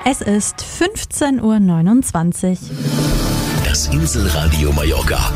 Es ist 15:29 Uhr. Das Inselradio Mallorca.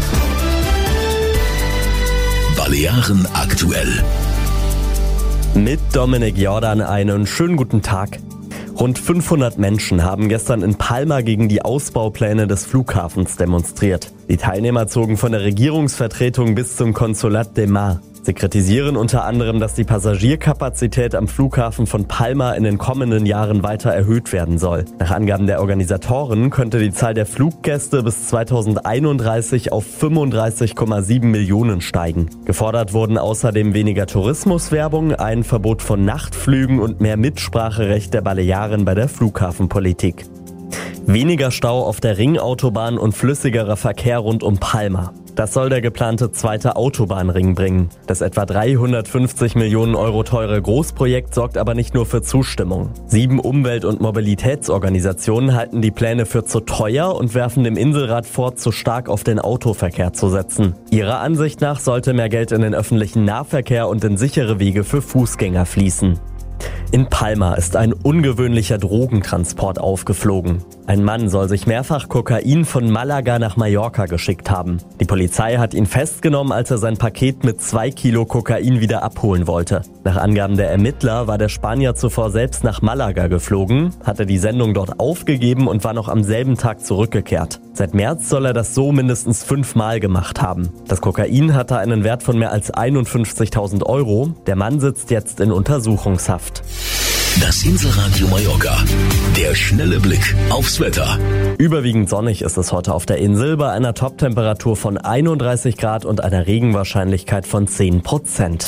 Balearen aktuell. Mit Dominik Jordan einen schönen guten Tag. Rund 500 Menschen haben gestern in Palma gegen die Ausbaupläne des Flughafens demonstriert. Die Teilnehmer zogen von der Regierungsvertretung bis zum Consolat de Mar. Sie kritisieren unter anderem, dass die Passagierkapazität am Flughafen von Palma in den kommenden Jahren weiter erhöht werden soll. Nach Angaben der Organisatoren könnte die Zahl der Fluggäste bis 2031 auf 35,7 Millionen steigen. Gefordert wurden außerdem weniger Tourismuswerbung, ein Verbot von Nachtflügen und mehr Mitspracherecht der Balearen bei der Flughafenpolitik. Weniger Stau auf der Ringautobahn und flüssigerer Verkehr rund um Palma. Das soll der geplante zweite Autobahnring bringen. Das etwa 350 Millionen Euro teure Großprojekt sorgt aber nicht nur für Zustimmung. 7 Umwelt- und Mobilitätsorganisationen halten die Pläne für zu teuer und werfen dem Inselrat vor, zu stark auf den Autoverkehr zu setzen. Ihrer Ansicht nach sollte mehr Geld in den öffentlichen Nahverkehr und in sichere Wege für Fußgänger fließen. In Palma ist ein ungewöhnlicher Drogentransport aufgeflogen. Ein Mann soll sich mehrfach Kokain von Malaga nach Mallorca geschickt haben. Die Polizei hat ihn festgenommen, als er sein Paket mit 2 Kilo Kokain wieder abholen wollte. Nach Angaben der Ermittler war der Spanier zuvor selbst nach Malaga geflogen, hatte die Sendung dort aufgegeben und war noch am selben Tag zurückgekehrt. Seit März soll er das so mindestens 5 Mal gemacht haben. Das Kokain hatte einen Wert von mehr als 51.000 Euro. Der Mann sitzt jetzt in Untersuchungshaft. Das Inselradio Mallorca. Der schnelle Blick aufs Wetter. Überwiegend sonnig ist es heute auf der Insel bei einer Toptemperatur von 31 Grad und einer Regenwahrscheinlichkeit von 10%.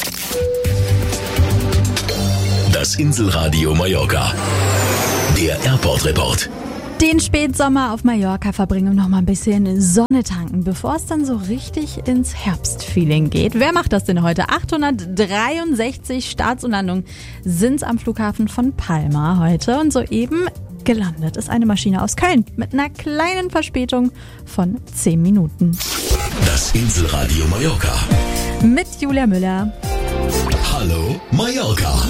Das Inselradio Mallorca. Der Airport Report. Den Spätsommer auf Mallorca verbringen und noch mal ein bisschen Sonne tanken, bevor es dann so richtig ins Herbstfeeling geht. Wer macht das denn heute? 863 Starts und Landungen sind am Flughafen von Palma heute und soeben gelandet ist eine Maschine aus Köln mit einer kleinen Verspätung von 10 Minuten. Das Inselradio Mallorca. Mit Julia Müller. Hallo Mallorca.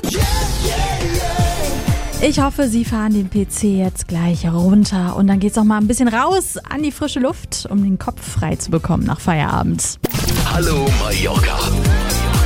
Ich hoffe, Sie fahren den PC jetzt gleich runter und dann geht's noch mal ein bisschen raus an die frische Luft, um den Kopf frei zu bekommen nach Feierabend. Hallo Mallorca.